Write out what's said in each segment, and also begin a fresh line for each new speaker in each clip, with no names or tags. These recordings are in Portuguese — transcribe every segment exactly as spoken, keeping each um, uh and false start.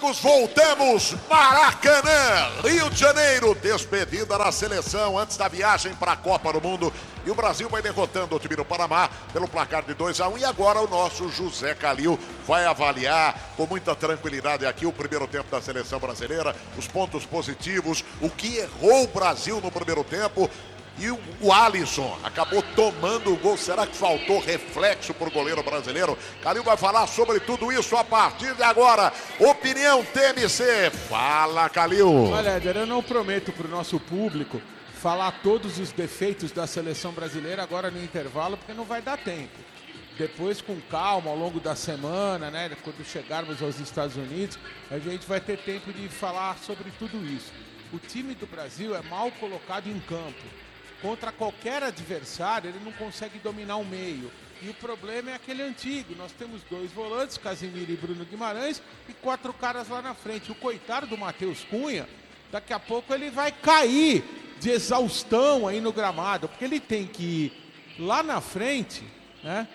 amigos, voltamos. Maracanã, Rio de Janeiro, despedida da seleção antes da viagem para a Copa do Mundo. E o Brasil vai derrotando o time do Panamá pelo placar de dois a um. E agora o nosso José Calil vai avaliar com muita tranquilidade aqui o primeiro tempo da seleção brasileira, os pontos positivos, o que errou o Brasil no primeiro tempo. E o, o Alisson acabou tomando o gol. Será que faltou reflexo para o goleiro brasileiro? Calil vai falar sobre tudo isso a partir de agora. Opinião T M C. Fala, Calil.
Olha, Éder, eu não prometo para o nosso público falar todos os defeitos da seleção brasileira agora no intervalo, porque não vai dar tempo. Depois, com calma, ao longo da semana, né, quando chegarmos aos Estados Unidos, a gente vai ter tempo de falar sobre tudo isso. O time do Brasil é mal colocado em campo. Contra qualquer adversário, ele não consegue dominar o meio. E o problema é aquele antigo. Nós temos dois volantes, Casemiro e Bruno Guimarães, e quatro caras lá na frente. O coitado do Matheus Cunha, daqui a pouco ele vai cair de exaustão aí no gramado, porque ele tem que ir lá na frente, né,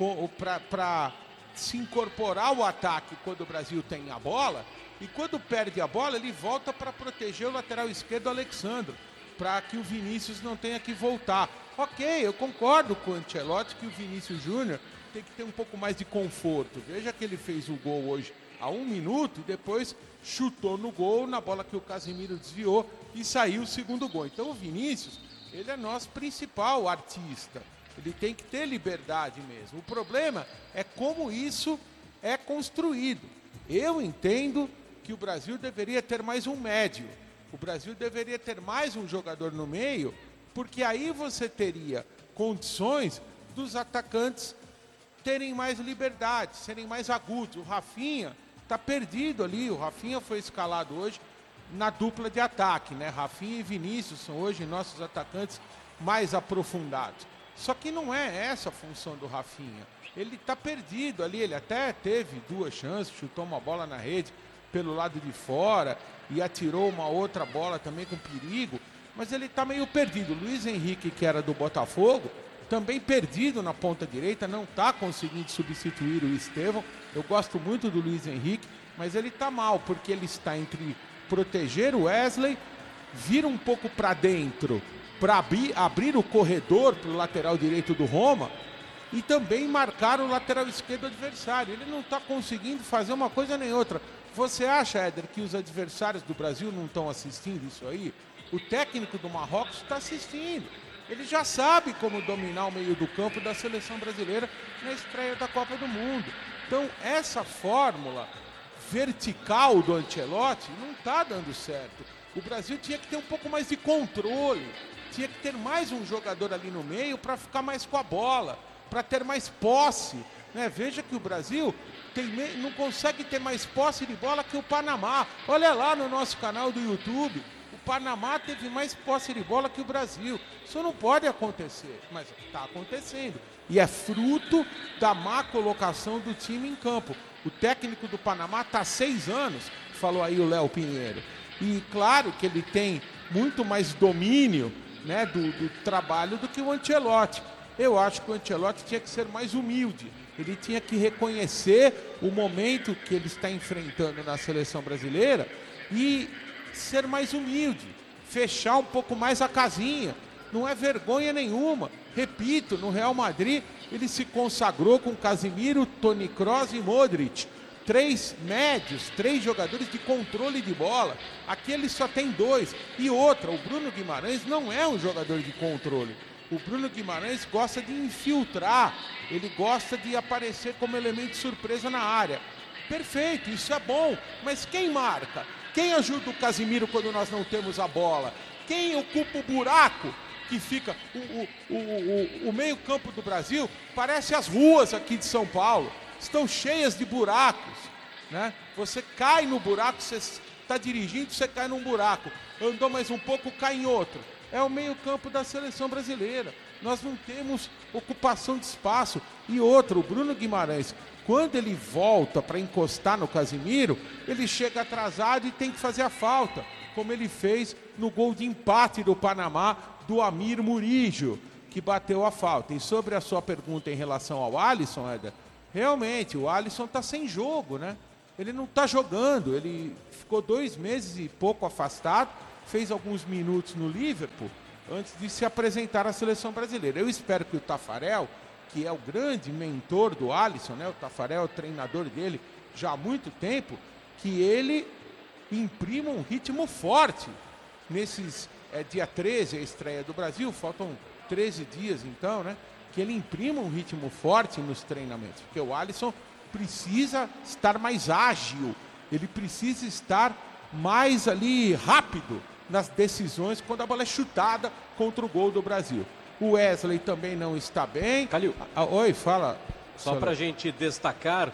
para se incorporar ao ataque quando o Brasil tem a bola, e quando perde a bola, ele volta para proteger o lateral esquerdo, Alexandre, para que o Vinícius não tenha que voltar. Ok, eu concordo com o Ancelotti que o Vinícius Júnior tem que ter um pouco mais de conforto. Veja que ele fez o gol hoje há um minuto e depois chutou no gol, na bola que o Casemiro desviou e saiu o segundo gol. Então o Vinícius, ele é nosso principal artista. Ele tem que ter liberdade mesmo. O problema é como isso é construído. Eu entendo que o Brasil deveria ter mais um médio. O Brasil deveria ter mais um jogador no meio, porque aí você teria condições dos atacantes terem mais liberdade, serem mais agudos. O Rafinha está perdido ali, o Rafinha foi escalado hoje na dupla de ataque, né? Rafinha e Vinícius são hoje nossos atacantes mais aprofundados. Só que não é essa a função do Rafinha. Ele está perdido ali, ele até teve duas chances, chutou uma bola na rede pelo lado de fora e atirou uma outra bola também com perigo, mas ele está meio perdido. Luiz Henrique, que era do Botafogo, também perdido na ponta direita, não está conseguindo substituir o Estevão. Eu gosto muito do Luiz Henrique, mas ele está mal, porque ele está entre proteger o Wesley, vir um pouco para dentro, para abrir, abrir o corredor para o lateral direito do Roma, e também marcar o lateral esquerdo adversário. Ele não está conseguindo fazer uma coisa nem outra. Você acha, Éder, que os adversários do Brasil não estão assistindo isso aí? O técnico do Marrocos está assistindo. Ele já sabe como dominar o meio do campo da seleção brasileira na estreia da Copa do Mundo. Então, essa fórmula vertical do Ancelotti não está dando certo. O Brasil tinha que ter um pouco mais de controle. Tinha que ter mais um jogador ali no meio para ficar mais com a bola, para ter mais posse. Né? Veja que o Brasil tem, não consegue ter mais posse de bola que o Panamá. Olha lá no nosso canal do YouTube. O Panamá teve mais posse de bola que o Brasil. Isso não pode acontecer, mas está acontecendo. E é fruto da má colocação do time em campo. O técnico do Panamá está há seis anos, falou aí o Léo Pinheiro. E claro que ele tem muito mais domínio, né, do, do trabalho do que o Ancelotti. Eu acho que o Ancelotti tinha que ser mais humilde. Ele tinha que reconhecer o momento que ele está enfrentando na seleção brasileira e ser mais humilde, fechar um pouco mais a casinha. Não é vergonha nenhuma. Repito, no Real Madrid ele se consagrou com Casemiro, Toni Kroos e Modric. Três médios, três jogadores de controle de bola. Aqui ele só tem dois. E outra, o Bruno Guimarães não é um jogador de controle. O Bruno Guimarães gosta de infiltrar, ele gosta de aparecer como elemento de surpresa na área. Perfeito, isso é bom, mas quem marca? Quem ajuda o Casemiro quando nós não temos a bola? Quem ocupa o buraco que fica? O, o, o, o, o meio campo do Brasil parece as ruas aqui de São Paulo, estão cheias de buracos, né? Você cai no buraco, você está dirigindo, você cai num buraco, andou mais um pouco, cai em outro. É o meio-campo da seleção brasileira. Nós não temos ocupação de espaço. E outro, o Bruno Guimarães, quando ele volta para encostar no Casemiro, ele chega atrasado e tem que fazer a falta, como ele fez no gol de empate do Panamá, do Amir Murillo, que bateu a falta. E sobre a sua pergunta em relação ao Alisson, Éder, realmente, o Alisson está sem jogo, né? ele não está jogando, ele ficou dois meses e pouco afastado, fez alguns minutos no Liverpool antes de se apresentar à seleção brasileira. Eu espero que o Taffarel, que é o grande mentor do Alisson, né? O Taffarel é o treinador dele já há muito tempo, que ele imprima um ritmo forte nesses é, dia treze, a estreia do Brasil, faltam treze dias então, né? Que ele imprima um ritmo forte nos treinamentos, porque o Alisson precisa estar mais ágil, ele precisa estar mais ali rápido nas decisões quando a bola é chutada contra o gol do Brasil. O Wesley também não está bem.
Calil,
ah, oi, fala.
Só para a gente destacar,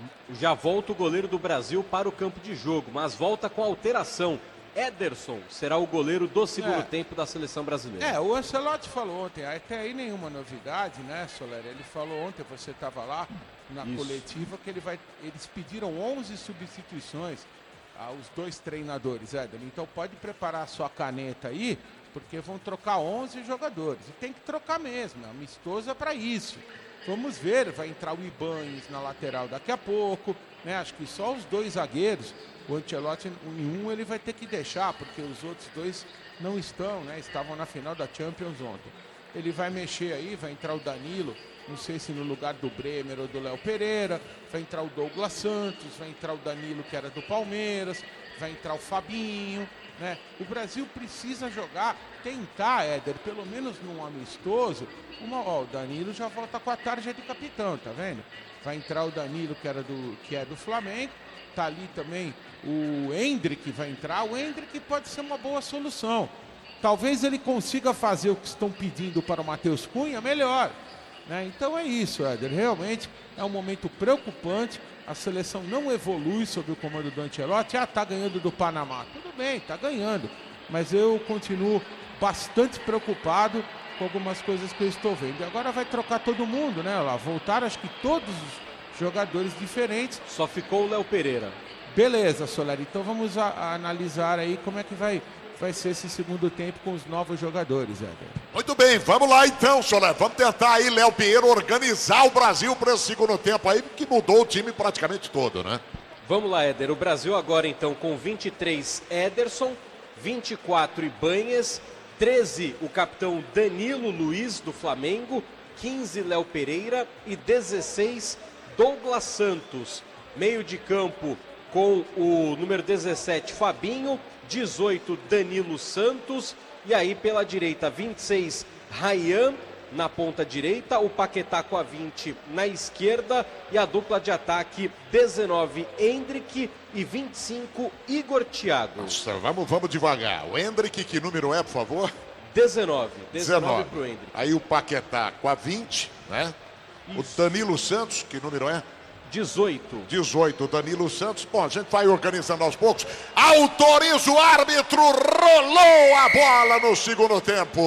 já volta o goleiro do Brasil para o campo de jogo, mas volta com alteração. Ederson será o goleiro do segundo é. tempo da seleção brasileira.
É, o Ancelotti falou ontem, até aí nenhuma novidade, né, Soler? Ele falou ontem, você estava lá na Isso. coletiva, que ele vai, eles pediram onze substituições aos dois treinadores, Éder. Então pode preparar a sua caneta aí, porque vão trocar onze jogadores. E tem que trocar mesmo, é amistoso é para isso. Vamos ver, vai entrar o Ibanez na lateral daqui a pouco, né? Acho que só os dois zagueiros, o Ancelotti em um ele vai ter que deixar, porque os outros dois não estão, né? Estavam na final da Champions ontem. Ele vai mexer aí, vai entrar o Danilo, não sei se no lugar do Bremer ou do Léo Pereira, vai entrar o Douglas Santos, vai entrar o Danilo, que era do Palmeiras, vai entrar o Fabinho, né? O Brasil precisa jogar, tentar, Éder, pelo menos num amistoso, uma, ó, o Danilo já volta com a tarja de capitão, tá vendo? Vai entrar o Danilo, que, era do, que é do Flamengo, tá ali também o Endrick vai entrar, o Endrick pode ser uma boa solução. Talvez ele consiga fazer o que estão pedindo para o Matheus Cunha melhor, né? Então é isso, Éder, realmente é um momento preocupante, a seleção não evolui sob o comando do Ancelotti. Ah, tá ganhando do Panamá, tudo bem, tá ganhando, mas eu continuo bastante preocupado com algumas coisas que eu estou vendo. E agora vai trocar todo mundo, né? Lá voltaram, acho que todos os jogadores diferentes.
Só ficou o Léo Pereira.
Beleza, Soler, então vamos a, a analisar aí como é que vai vai ser esse segundo tempo com os novos jogadores, Éder.
Muito bem, vamos lá então, Soler. Vamos tentar aí, Léo Pinheiro, organizar o Brasil para esse segundo tempo aí, que mudou o time praticamente todo, né?
Vamos lá, Éder. O Brasil agora então com vinte e três, Ederson, vinte e quatro, Ibanez, treze, o capitão Danilo Luiz, do Flamengo, quinze, Léo Pereira e dezesseis, Douglas Santos. Meio de campo com o número dezessete, Fabinho, dezoito, Danilo Santos, e aí pela direita, vinte e seis, Ryan na ponta direita, o Paquetá com a vinte na esquerda, e a dupla de ataque, dezenove, Endrick, e vinte e cinco, Igor Thiago.
Nossa, vamos, vamos devagar. O Endrick, que número é, por favor?
dezenove. dezenove para o Endrick.
Aí o Paquetá com a vinte, né? Isso. O Danilo Santos, que número é?
dezoito.
dezoito, Danilo Santos. Bom, a gente vai organizando aos poucos. Autoriza o árbitro, rolou a bola no segundo tempo.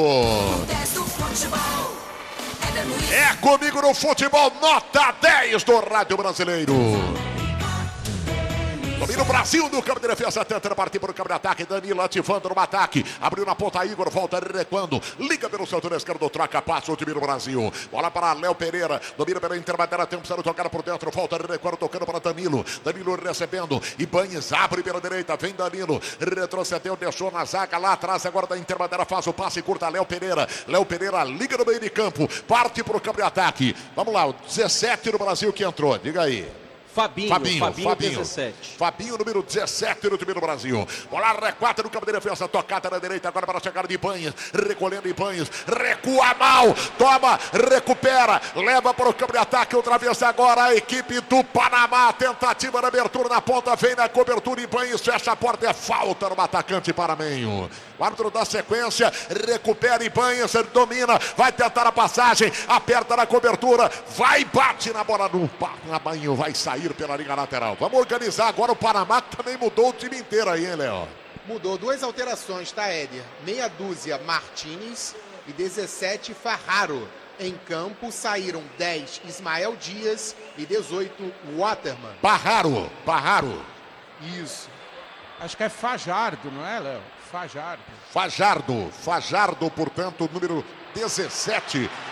É comigo no futebol, nota dez do Rádio Brasileiro. Domina o Brasil no campo de defesa, tentando partir para o campo de ataque. Danilo ativando no ataque. Abriu na ponta, Igor volta recuando. Liga pelo setor esquerdo, troca, passa o time do Brasil. Bola para Léo Pereira. Domina pela intermediária, tempo sendo tocada por dentro. Volta recuando, tocando para Danilo. Danilo recebendo. Ibanez abre pela direita. Vem Danilo. Retrocedeu, deixou na zaga lá atrás. Agora da intermediária faz o passe curta. Léo Pereira. Léo Pereira liga no meio de campo. Parte para o campo de ataque. Vamos lá, o dezessete do Brasil que entrou. Diga aí.
Fabinho,
Fabinho,
Fabinho,
Fabinho,
dezessete.
Fabinho, número dezessete no time do Brasil. Bola recuada no campo de defesa, tocada na direita, agora para a chegada de Ibanez, recolhendo Ibanez, recua mal, toma, recupera, leva para o campo de ataque, outra vez agora a equipe do Panamá, tentativa de abertura na ponta, vem na cobertura, Ibanez fecha a porta, é falta no atacante panamenho. O árbitro dá sequência, recupera Ibanez, domina, vai tentar a passagem, aperta na cobertura, vai, bate na bola do Panamenho, vai sair pela linha lateral. Vamos organizar agora o Panamá, que também mudou o time inteiro aí, hein, Léo?
Mudou duas alterações, tá, Éder? Meia dúzia Martínez e dezessete Farraro. Em campo saíram dez Ismael Dias e dezoito Waterman.
Barraro, Barraro.
Isso.
Acho que é Fajardo, não é, Léo? Fajardo.
Fajardo, Fajardo, portanto, número dezessete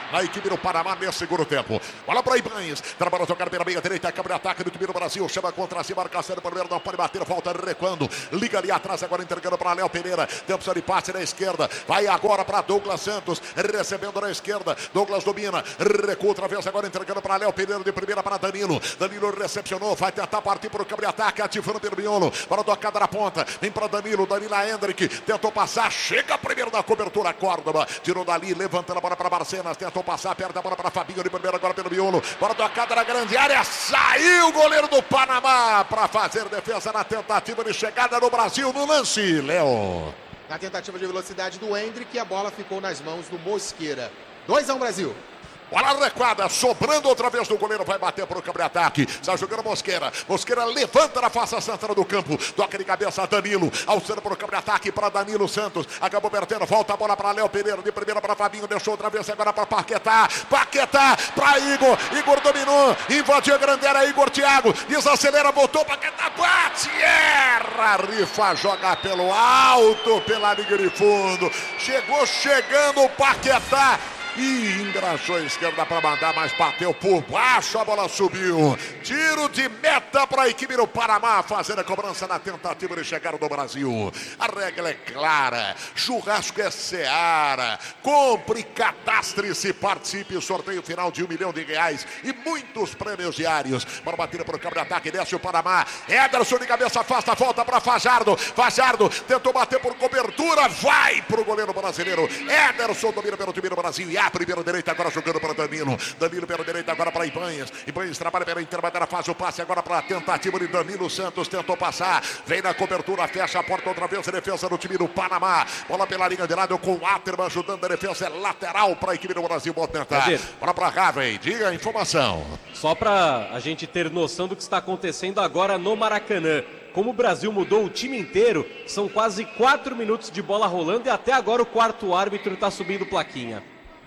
na equipe do Panamá nesse segundo tempo. Bola para Ibanez, trabalha tocar pela meia direita, câmera de ataque do time do Brasil, chama contra si, marcação do primeiro, não pode bater, volta recuando, liga ali atrás, agora entregando para Léo Pereira, tempo de passe na esquerda, vai agora para Douglas Santos, recebendo na esquerda, Douglas domina, recua outra vez, agora entregando para Léo Pereira, de primeira para Danilo, Danilo recepcionou, vai tentar partir para o câmera de ataque, ativando pelo miolo, para a tocada na ponta, vem para Danilo, Danilo Hendrick, tentou passar, chega primeiro na cobertura, Córdoba, tirou dali, levantando a bola para Barcenas, tentou passar, perde a bola para Fabinho, de primeiro agora pelo miolo, para a tocada na grande área, saiu o goleiro do Panamá para fazer defesa na tentativa de chegada no Brasil no lance, Léo.
Na tentativa de velocidade do Hendrick, a bola ficou nas mãos do Mosqueira. dois a um Brasil.
Bola recuada, sobrando outra vez do goleiro, vai bater para o campo de ataque, está jogando Mosqueira, Mosqueira levanta na face central do campo, toca de cabeça Danilo, alçando para o campo de ataque para Danilo Santos, acabou perdendo, volta a bola para Léo Pereira, de primeira para Fabinho, deixou outra vez agora para Paquetá, Paquetá para Igor, Igor dominou, invadiu a grande área, Igor Thiago, desacelera, botou, Paquetá bate, erra, rifa, joga pelo alto, pela linha de fundo, chegou chegando o Paquetá, e engraxou a esquerda para mandar, mas bateu por baixo, a bola subiu. Tiro de meta para a equipe do Panamá, fazendo a cobrança na tentativa de chegar no Brasil. A regra é clara, churrasco é Seara. Compre, cadastre-se, participe, sorteio final de um milhão de reais e muitos prêmios diários. Para bater para o campo de ataque, desce o Panamá. Ederson de cabeça, afasta, volta para Fajardo. Fajardo tentou bater por cobertura, vai para o goleiro brasileiro. Ederson domina pelo time do Brasil e a primeira direita agora jogando para Danilo. Danilo pela direita agora para Ibanez. Ibanez trabalha pela intermediária, faz o passe agora para a tentativa de Danilo Santos. Tentou passar, vem na cobertura, fecha a porta outra vez. A defesa do time do Panamá. Bola pela linha de lado com o Atterman ajudando a defesa. É lateral para a equipe do Brasil. Pode tentar. Bola para Raven. Diga a informação.
Só para a gente ter noção do que está acontecendo agora no Maracanã. Como o Brasil mudou o time inteiro, são quase quatro minutos de bola rolando e até agora o quarto árbitro está subindo plaquinha.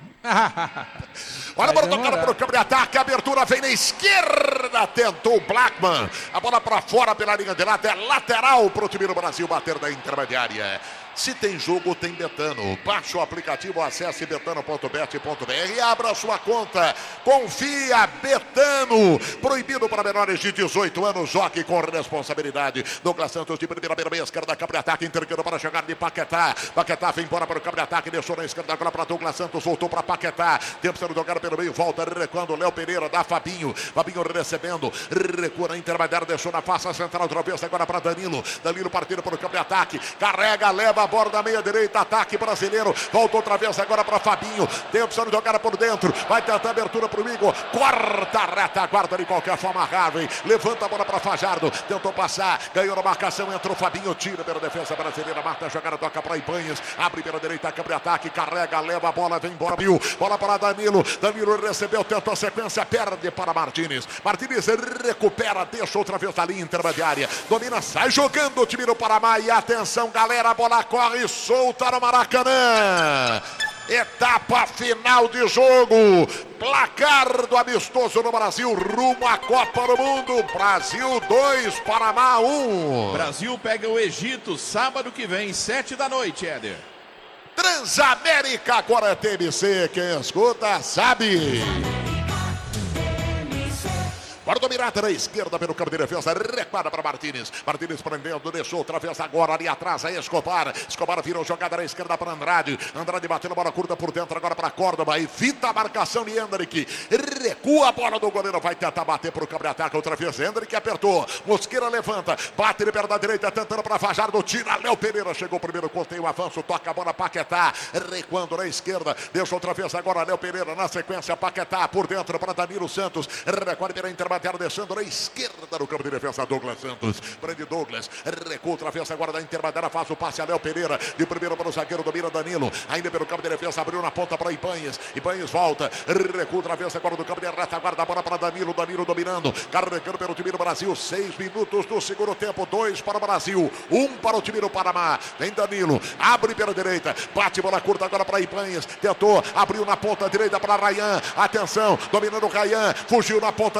Olha para tocar para o campo de ataque, a abertura vem na esquerda, tentou o Blackman, a bola para fora pela linha de lado, é lateral para o time do Brasil bater da intermediária. Se tem jogo, tem Betano. Baixe o aplicativo, acesse betano ponto bet ponto br e abra sua conta. Confia, Betano. Proibido para menores de dezoito anos. Jogue com responsabilidade. Douglas Santos de primeira, primeira meia esquerda, campo de ataque, entregando para chegar de Paquetá. Paquetá vem embora para o campo de ataque, deixou na esquerda agora para Douglas Santos, voltou para Paquetá. Tempo sendo jogado pelo meio, volta recuando. Léo Pereira dá Fabinho. Fabinho recebendo, recua na intermediária, deixou na face central outra vez agora para Danilo. Danilo partindo para o campo de ataque, carrega, leva a bola da meia direita, ataque brasileiro, volta outra vez agora para Fabinho, tempo sendo jogada por dentro, vai tentar abertura para o Igor, corta a retaguarda de qualquer forma, Harvey, levanta a bola para Fajardo, tentou passar, ganhou na marcação, entrou Fabinho, tira pela defesa brasileira, marca a jogada, toca para Ibanez, abre pela direita, câmbio de ataque, carrega, leva a bola, vem embora, Bill, bola para Danilo, Danilo recebeu, tentou a sequência, perde para Martínez, Martínez recupera, deixa outra vez a linha intermediária, domina, sai jogando o time do Panamá e atenção galera, a bola corre solta no Maracanã. Etapa final de jogo. Placar do amistoso no Brasil rumo à Copa do Mundo. Brasil dois, Panamá um.
Brasil pega o Egito sábado que vem, sete da noite, Éder.
Transamérica, agora é T M C. Quem escuta sabe. Para dominar na esquerda pelo campo de defesa, recuada para Martínez. Martínez prendendo, deixou outra vez agora ali atrás a Escobar. Escobar virou jogada na esquerda para Andrade. Andrade batendo bola curta por dentro agora para Córdoba. Evita a marcação de Hendrick. Recua a bola do goleiro, vai tentar bater para o campo de ataque outra vez. Hendrick apertou. Mosqueira levanta, bate ele perto da direita, tentando para Fajardo. Tira Léo Pereira, chegou o primeiro, contém o avanço, toca a bola Paquetá. Recuando na esquerda, deixa outra vez agora Léo Pereira na sequência. Paquetá por dentro para Danilo Santos. Recuada pela intermediária. Deixando na esquerda do campo de defesa Douglas Santos, prende Douglas, recua outra vez agora da intermediária, faz o passe a Léo Pereira, de primeiro para o zagueiro, domina Danilo, ainda pelo campo de defesa, abriu na ponta para Ibanez, Ibanez volta, recua outra vez agora do campo de retaguarda, a bola para Danilo, Danilo dominando, carregando pelo time do Brasil, seis minutos do segundo tempo, dois para o Brasil, um para o time do Panamá, vem Danilo, abre pela direita, bate bola curta agora para Ibanez, tentou, abriu na ponta direita para Ryan, atenção, dominando o Ryan, fugiu na ponta direita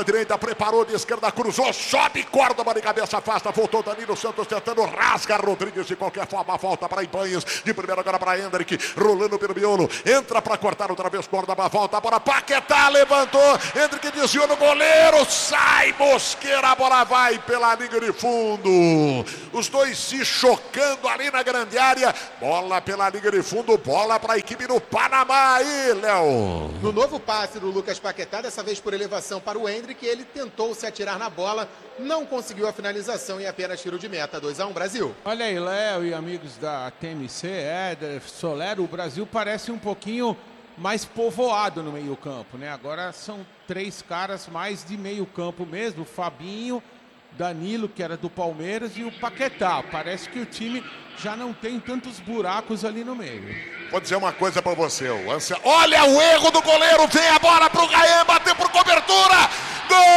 preparou de esquerda, cruzou, sobe, Córdoba de cabeça, afasta, voltou Danilo Santos tentando, rasga Rodrigues de qualquer forma, volta para Ibanhas, de primeira agora para Hendrick, rolando pelo miolo, entra para cortar outra vez, Córdoba, volta para Paquetá, levantou, Hendrick desviou no goleiro, sai Mosqueira, a bola vai pela linha de fundo, os dois se chocando ali na grande área, bola pela linha de fundo, bola para a equipe do Panamá aí, Léo.
No novo passe do Lucas Paquetá, dessa vez por elevação para o Hendrick, ele tentou se atirar na bola, não conseguiu a finalização e apenas tiro de meta. dois a um Brasil.
Olha aí, Léo e amigos da T M C, Éder, Solero, o Brasil parece um pouquinho mais povoado no meio campo, né? Agora são três caras mais de meio campo mesmo, Fabinho, Danilo, que era do Palmeiras, e o Paquetá. Parece que o time já não tem tantos buracos ali no meio.
Vou dizer uma coisa pra você, o Ansia... Olha o erro do goleiro, vem a bola pro Gaê, bateu por cobertura,